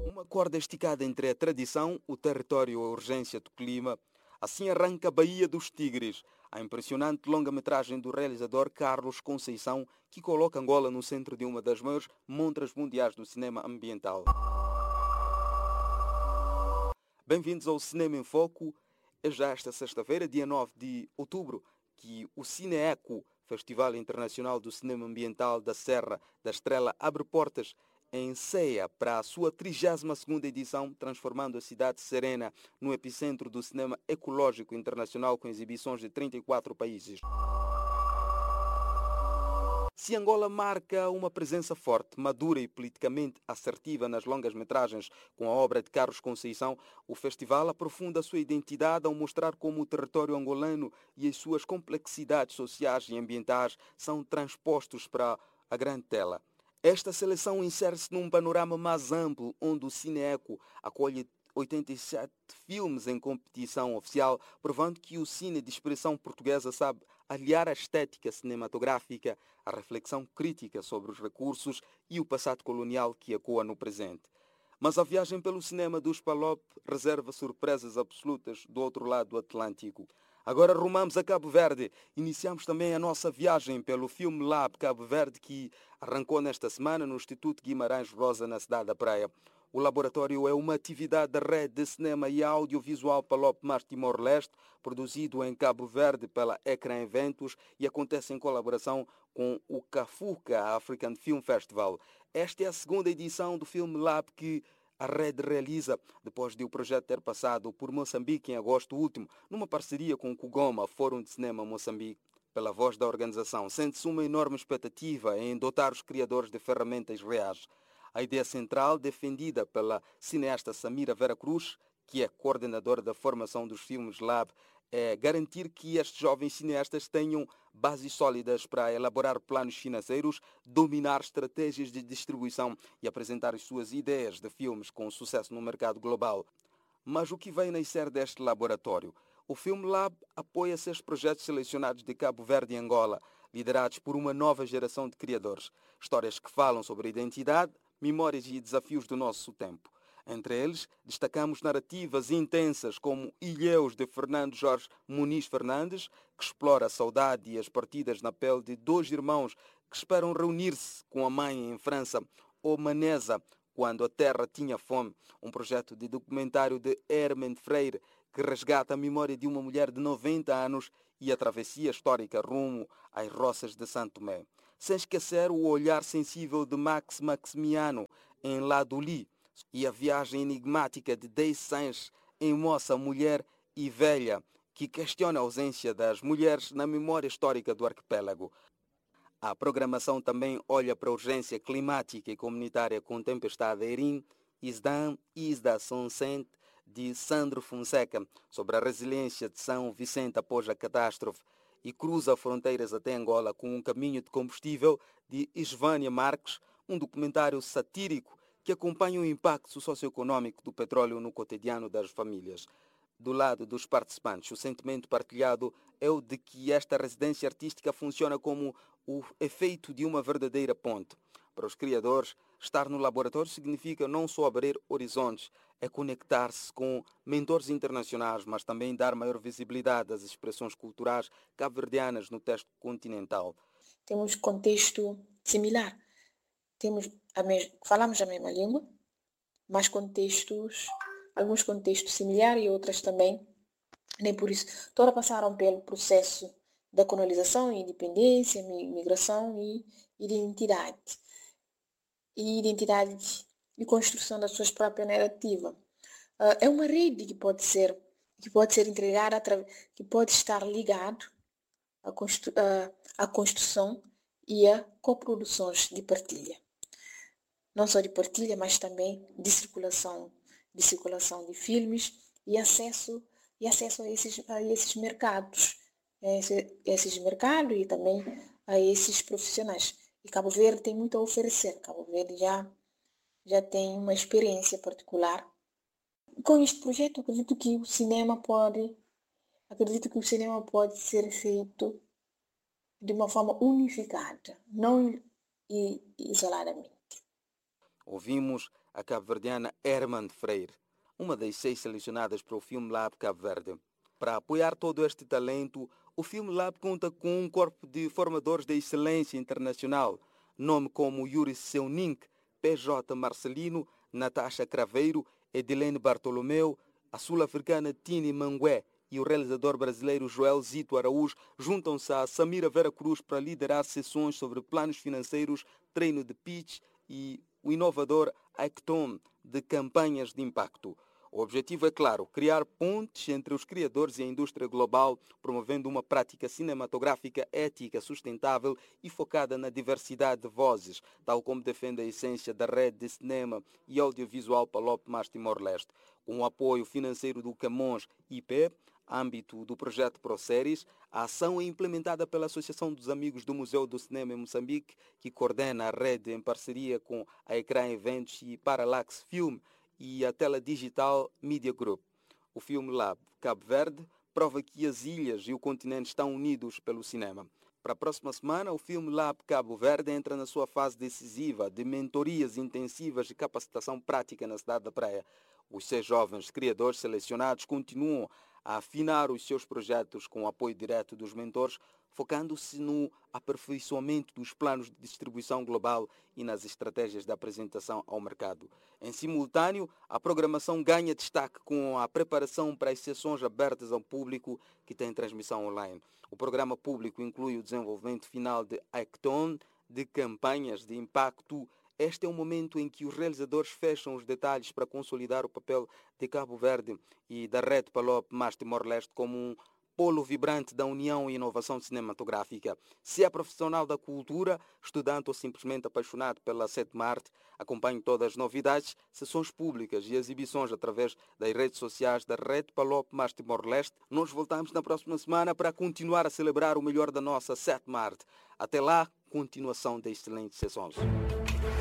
Uma corda esticada entre a tradição, o território e a urgência do clima. Assim arranca a Baía dos Tigres, a impressionante longa-metragem do realizador Carlos Conceição, que coloca Angola no centro de uma das maiores montras mundiais do cinema ambiental. Bem-vindos ao Cinema em Foco. É já esta sexta-feira, dia 9 de outubro, que o Cineeco, Festival Internacional do Cinema Ambiental da Serra da Estrela, abre portas em Ceia para a sua 32ª edição, transformando a cidade serena no epicentro do cinema ecológico internacional com exibições de 34 países. Se Angola marca uma presença forte, madura e politicamente assertiva nas longas-metragens com a obra de Carlos Conceição, o festival aprofunda a sua identidade ao mostrar como o território angolano e as suas complexidades sociais e ambientais são transpostos para a grande tela. Esta seleção insere-se num panorama mais amplo, onde o Cineeco acolhe 87 filmes em competição oficial, provando que o cine de expressão portuguesa sabe aliar a estética cinematográfica à reflexão crítica sobre os recursos e o passado colonial que ecoa no presente. Mas a viagem pelo cinema dos Palop reserva surpresas absolutas do outro lado do Atlântico. Agora rumamos a Cabo Verde. Iniciamos também a nossa viagem pelo Film Lab Cabo Verde, que arrancou nesta semana no Instituto Guimarães Rosa, na cidade da Praia. O laboratório é uma atividade da Rede de Cinema e Audiovisual Palop Mar Timor-Leste, produzido em Cabo Verde pela Ecrã Eventos e acontece em colaboração com o CAFUCA African Film Festival. Esta é a segunda edição do Film Lab que a rede realiza depois de o projeto ter passado por Moçambique em agosto último, numa parceria com o Kugoma, Fórum de Cinema Moçambique. Pela voz da organização, sente-se uma enorme expectativa em dotar os criadores de ferramentas reais. A ideia central, defendida pela cineasta Samira Vera Cruz, que é coordenadora da formação dos Filmes Lab, é garantir que estes jovens cineastas tenham bases sólidas para elaborar planos financeiros, dominar estratégias de distribuição e apresentar as suas ideias de filmes com sucesso no mercado global. Mas o que vai nascer deste laboratório? O Film Lab apoia 6 projetos selecionados de Cabo Verde e Angola, liderados por uma nova geração de criadores. Histórias que falam sobre identidade, memórias e desafios do nosso tempo. Entre eles, destacamos narrativas intensas como Ilhéus, de Fernando Jorge Muniz Fernandes, que explora a saudade e as partidas na pele de 2 irmãos que esperam reunir-se com a mãe em França, ou Manesa, quando a terra tinha fome, um projeto de documentário de Herman Freire que resgata a memória de uma mulher de 90 anos e a travessia histórica rumo às roças de Santo Tomé. Sem esquecer o olhar sensível de Max Maximiano em Laduli e a viagem enigmática de Day Sanches em Moça, Mulher e Velha, que questiona a ausência das mulheres na memória histórica do arquipélago. A programação também olha para a urgência climática e comunitária com Tempestade Erin, Isdam e Isda Sonset, de Sandro Fonseca, sobre a resiliência de São Vicente após a catástrofe, e cruza fronteiras até Angola com um caminho de combustível de Isvânia Marques, um documentário satírico que acompanha o impacto socioeconômico do petróleo no cotidiano das famílias. Do lado dos participantes, o sentimento partilhado é o de que esta residência artística funciona como o efeito de uma verdadeira ponte. Para os criadores, estar no laboratório significa não só abrir horizontes, é conectar-se com mentores internacionais, mas também dar maior visibilidade às expressões culturais cabo-verdianas no texto continental. Temos contexto similar. Falamos a mesma língua, mas alguns contextos similares e outras também. Nem por isso, todas passaram pelo processo da colonização, independência, migração e identidade. E identidade e construção da sua própria narrativa. É uma rede que pode ser entregada, que pode estar ligado à construção e a coproduções de partilha. Não só de partilha, mas também de circulação de filmes e acesso a esses mercados, esses mercados e também a esses profissionais. E Cabo Verde tem muito a oferecer. Cabo Verde já tem uma experiência particular. Com este projeto, acredito que o cinema pode ser feito de uma forma unificada, não isoladamente. Ouvimos a cabo-verdiana Herman Freire, uma das 6 selecionadas para o Film Lab Cabo Verde. Para apoiar todo este talento, o Film Lab conta com um corpo de formadores de excelência internacional, nome como Yuri Seunink, PJ Marcelino, Natasha Craveiro, Edilene Bartolomeu, a sul-africana Tini Mangué e o realizador brasileiro Joel Zito Araújo juntam-se a Samira Vera Cruz para liderar sessões sobre planos financeiros, treino de pitch e o inovador Hackathon de campanhas de impacto. O objetivo é, claro, criar pontes entre os criadores e a indústria global, promovendo uma prática cinematográfica ética, sustentável e focada na diversidade de vozes, tal como defende a essência da rede de cinema e audiovisual Palop Mas Timor-Leste. Com o apoio financeiro do Camões IP, âmbito do projeto ProSéries, a ação é implementada pela Associação dos Amigos do Museu do Cinema em Moçambique, que coordena a rede em parceria com a Ecrã Eventos e Parallax Film e a Tela Digital Media Group. O Film Lab Cabo Verde prova que as ilhas e o continente estão unidos pelo cinema. Para a próxima semana, o Film Lab Cabo Verde entra na sua fase decisiva de mentorias intensivas de capacitação prática na cidade da Praia. Os 6 jovens criadores selecionados continuam a afinar os seus projetos com o apoio direto dos mentores, focando-se no aperfeiçoamento dos planos de distribuição global e nas estratégias de apresentação ao mercado. Em simultâneo, a programação ganha destaque com a preparação para as sessões abertas ao público que tem transmissão online. O programa público inclui o desenvolvimento final de hackathon, de campanhas de impacto. Este é o momento em que os realizadores fecham os detalhes para consolidar o papel de Cabo Verde e da Rede Palop Mas Timor-Leste como um polo vibrante da união e inovação cinematográfica. Se é profissional da cultura, estudante ou simplesmente apaixonado pela sétima arte, acompanhe todas as novidades, sessões públicas e exibições através das redes sociais da Rede Palop Mas Timor-Leste. Nós voltamos na próxima semana para continuar a celebrar o melhor da nossa sétima arte. Até lá, continuação de excelentes sessões.